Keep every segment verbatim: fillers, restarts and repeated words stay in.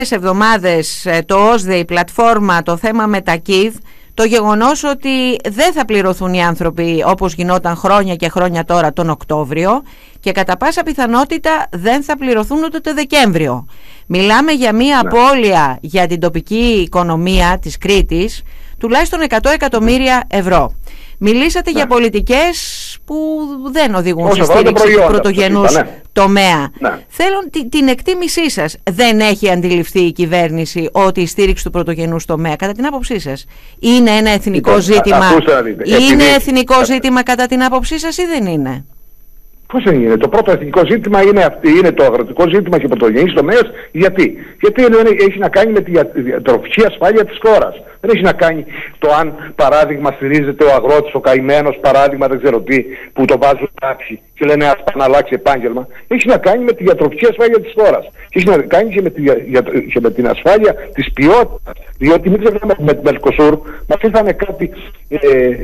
εβδομάδες το ΟΣΔΕ, η πλατφόρμα, το θέμα με τα ΚΙΔ, το γεγονός ότι δεν θα πληρωθούν οι άνθρωποι όπως γινόταν χρόνια και χρόνια τώρα τον Οκτώβριο και κατά πάσα πιθανότητα δεν θα πληρωθούν ούτε το Δεκέμβριο. Μιλάμε για μία ναι. απώλεια για την τοπική οικονομία της Κρήτης τουλάχιστον εκατό εκατομμύρια ευρώ. Μιλήσατε ναι. για πολιτικές που δεν οδηγούν Όσο στη στήριξη προϊόντα, του πρωτογενούς ναι. τομέα. Ναι. Θέλω την, την εκτίμησή σας. Δεν έχει αντιληφθεί η κυβέρνηση ότι η στήριξη του πρωτογενούς τομέα, κατά την άποψή σας, είναι ένα εθνικό λοιπόν, ζήτημα? ακούστε, είναι επειδή... εθνικό ζήτημα κατά την άποψή σας ή δεν είναι? Πώς δεν είναι? Το πρώτο εθνικό ζήτημα είναι, αυτή, είναι το αγροτικό ζήτημα και πρωτογενής τομέας. Γιατί? Γιατί έχει να κάνει με τη διατροφική ασφάλεια της χώρας. Δεν έχει να κάνει το αν παράδειγμα στηρίζεται ο αγρότης, ο καημένος παράδειγμα, δεν ξέρω τι, που το βάζουν κάποιοι και λένε ας πάνε να αλλάξει επάγγελμα. Έχει να κάνει με τη διατροφική ασφάλεια της χώρας. Έχει να κάνει και με, τη, για, και με την ασφάλεια της ποιότητας. Διότι μην ξεχνάμε με τη Μερκοσούρ μας ήρθανε κάτι ε,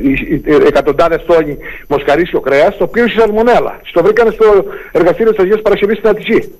ε, εκατοντάδες τόνοι μοσχαρίσιο κρέας, το οποίο είχε σαλμονέλα. Το βρήκανε στο εργαστήριο της Αγίας Παρασκευής στην Αττική.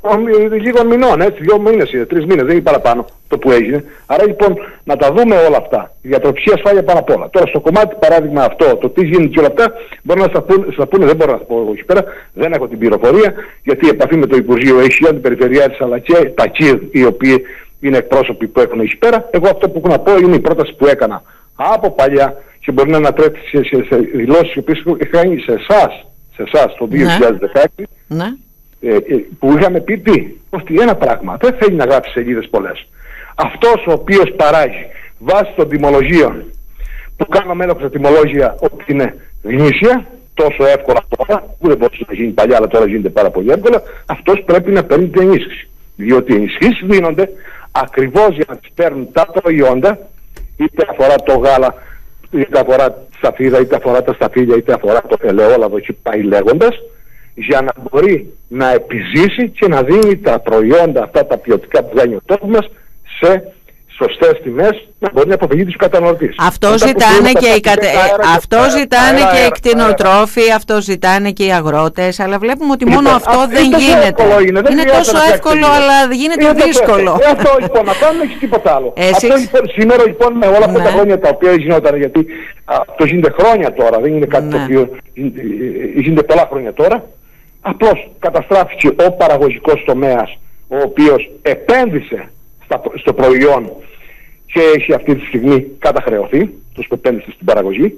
Λίγων μηνών, έτσι, δύο μήνες, τρεις μήνες, δεν είναι παραπάνω το που έγινε. Άρα λοιπόν να τα δούμε όλα αυτά. Η διατροφική ασφάλεια πάνω απ' όλα. Τώρα στο κομμάτι παράδειγμα αυτό, το τι γίνεται και όλα αυτά, μπορεί να στα πούνε, στα πούνε δεν μπορώ να σα πω εγώ εκεί πέρα, δεν έχω την πληροφορία, γιατί η επαφή με το Υπουργείο έχει την Περιφερειάρχης αλλά και τα ΚΙΔ, οι οποίοι είναι εκπρόσωποι που έχουν εκεί πέρα. Εγώ αυτό που έχω να πω είναι η πρόταση που έκανα από παλιά και μπορεί να ανατρέπει σε, σε, σε δηλώσεις οι οποίες έχω κάνει σε εσάς, σε εσάς το δύο χιλιάδες δεκαέξι. Ναι. Ε, που είχαμε πει τι, ότι ένα πράγμα δεν θέλει να γράψει σελίδες πολλές. Αυτός ο οποίος παράγει βάσει των τιμολογίων που κάναμε έλεγχο στα τιμολόγια ότι είναι γνήσια, τόσο εύκολα τώρα, που δεν μπορούσε να γίνει παλιά αλλά τώρα γίνεται πάρα πολύ εύκολα, αυτός πρέπει να παίρνει την ενίσχυση. Διότι οι ενισχύσεις δίνονται ακριβώς για να τις παίρνουν τα προϊόντα, είτε αφορά το γάλα, είτε αφορά τη σταφίδα, είτε αφορά τα σταφύλια, είτε αφορά το ελαιόλαδο και πάει λέγοντας, για να μπορεί να επιζήσει και να δίνει τα προϊόντα αυτά τα ποιοτικά που κάνει ο τόπος μας σε σωστές τιμές, να μπορεί να αποφυγεί τους καταναλωτές. Αυτό ζητάνε και οι κατε... αυτό ζητάνε και οι κτηνοτρόφοι, αυτό ζητάνε και οι αγρότες, αλλά βλέπουμε ότι μόνο λοιπόν, αυτό δεν γίνεται. Είναι, δεν είναι τόσο εύκολο, αλλά γίνεται είναι δύσκολο. Ε, αυτό λοιπόν, να κάνουμε και τίποτα άλλο. Αυτό λοιπόν, σήμερα λοιπόν με όλα αυτά ναι. τα χρόνια τα οποία γινόταν, γιατί αυτό γίνεται χρόνια τώρα, δεν είναι κάτι ναι. το οποίο γίνεται πολλά χρόνια τώρα, απλώς καταστράφηκε ο παραγωγικός τομέας, ο οποίος επένδυσε στο προϊόν και έχει αυτή τη στιγμή καταχρεωθεί τους που επένδυσε στην παραγωγή,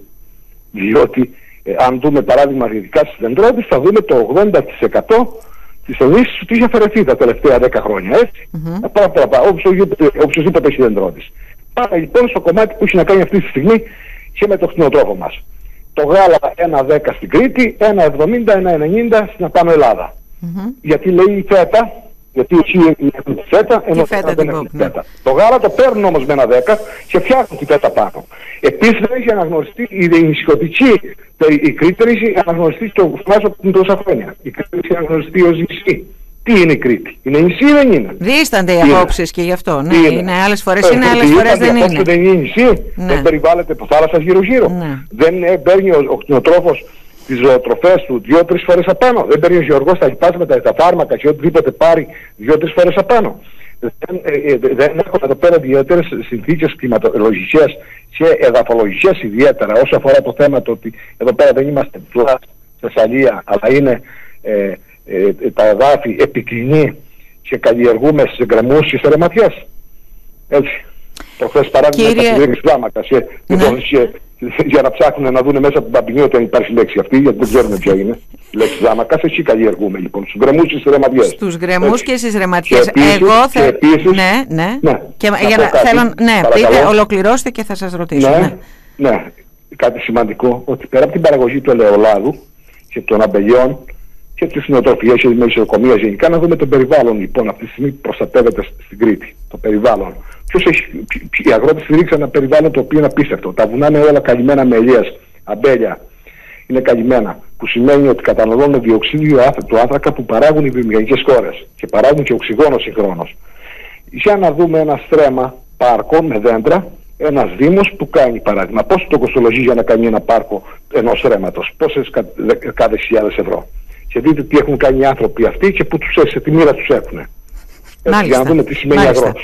διότι ε, αν δούμε παράδειγμα ειδικά στις δεντρώτες θα δούμε το ογδόντα τοις εκατό της ενίσχυσης που είχε αφαιρεθεί τα τελευταία δέκα χρόνια, έτσι, mm-hmm. πάρα, πάρα, πάρα, οποιοσδήποτε έχει δεντρώτες. Πάμε λοιπόν στο κομμάτι που έχει να κάνει αυτή τη στιγμή και με το κτηνοτρόφο μας. Το γάλα ένα δέκα στην Κρήτη, ένα εβδομήντα, ένα ενενήντα στην Απάνω Ελλάδα. Mm-hmm. Γιατί λέει η φέτα, γιατί εκεί έχουν τη φέτα, ενώ φέτα δεν έχουν τη φέτα. Το γάλα το παίρνουν όμως με ένα δέκα και φτιάχνουν τη φέτα πάνω. Επίσης δεν έχει αναγνωριστεί η νησιωτική, η Κρήτη έχει αναγνωριστεί στο φάσο από τόσα χρόνια. Η Κρήτη έχει αναγνωριστεί ως νησί. Τι είναι η Κρήτη? Είναι νησί ή δεν είναι? Δίστανται οι απόψεις και γι' αυτό. Ναι, είναι. είναι άλλες φορές είναι, άλλες φορές δεν είναι. Δεν είναι νησί, ναι. δεν περιβάλλεται από θάλασσας γύρω-γύρω. Ναι. Δεν παίρνει ο, ο κτηνοτρόφος τις ζωοτροφές του δύο-τρεις φορές απάνω. Δεν παίρνει ο γεωργός τα λοιπάσματα, τα φάρμακα και οτιδήποτε πάρει δύο-τρεις φορές απάνω. Δεν, ε, ε, δεν έχουμε εδώ πέρα ιδιαίτερες συνθήκες κλιματολογικές και εδαφολογικές ιδιαίτερα όσο αφορά το θέμα το ότι εδώ πέρα δεν είμαστε πλάς Θεσσαλία, αλλά είναι ε, ε, τα εδάφη επικοινή και καλλιεργούμε σε γκρεμούς και σε ρεματιές. Έτσι. Προχθές παράδειγμα τα καλλιέργειες φλάμακας και, ναι. και, για να ψάχνουν να δουν μέσα από την Παμπινή ότι υπάρχει λέξη αυτή, γιατί δεν ξέρουμε ποια είναι η λέξη ζάμακας. Εκεί καλλιεργούμε λοιπόν, στους γκρεμούς και στις ρεματιές. Στους γκρεμούς και στις ρεματιές. Εγώ θέλω. Ναι, ναι. ναι. Και να για να κάτι, θέλω. Ναι, πείτε, ολοκληρώστε και θα σας ρωτήσω. Ναι, ναι. ναι, κάτι σημαντικό, ότι πέρα από την παραγωγή του ελαιολάδου και των αμπελιών και τη κτηνοτροφία και τη μεσοκομεία γενικά, να δούμε το περιβάλλον λοιπόν. Αυτή τη στιγμή προστατεύεται στην Κρήτη το περιβάλλον. Ποιος έχει, οι αγρότες στηρίξαν ένα περιβάλλον το οποίο είναι απίστευτο. Τα βουνά είναι όλα καλυμμένα με ελιές, αμπέλια είναι καλυμμένα. Που σημαίνει ότι καταναλώνουν διοξείδιο του άνθρακα που παράγουν οι βιομηχανικές χώρες και παράγουν και οξυγόνο συγχρόνως. Για να δούμε ένα στρέμμα πάρκο με δέντρα, ένας δήμος που κάνει παράδειγμα. Πόσο το κοστολογεί για να κάνει ένα πάρκο ενός στρέμματος, πόσες δεκάδες χιλιάδες ευρώ. Και δείτε τι έχουν κάνει οι άνθρωποι αυτοί και που τους, σε τι μοίρα τους έχουν. Έτσι, για να δούμε τι σημαίνει αγρότης.